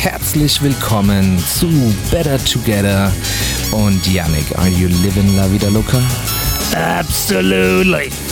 herzlich willkommen zu Better Together. Und Yannick, are you living la vida loca? Absolutely.